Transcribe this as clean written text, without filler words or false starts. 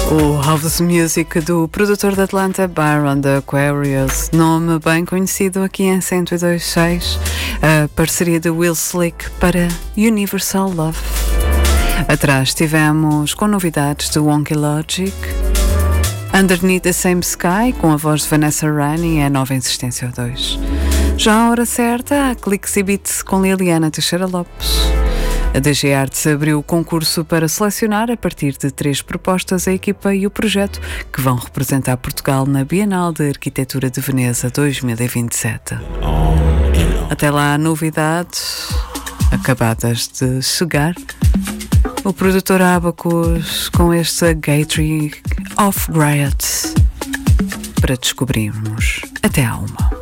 O House Music do produtor de Atlanta, Byron the Aquarius, nome bem conhecido aqui em 102.6, a parceria de Will Slick para Universal Love. Atrás tivemos com novidades de Wonky Logic, Underneath the Same Sky, com a voz de Vanessa Rani, é a nova Insistência 2. Já à hora certa, a Clicks e Beats com Liliana Teixeira Lopes. A DG Arts abriu o concurso para selecionar, a partir de 3 propostas, a equipa e o projeto que vão representar Portugal na Bienal de Arquitetura de Veneza 2027. Até lá, novidades acabadas de chegar. O produtor Abacus com este Gateway of Riot para descobrirmos. Até à 1.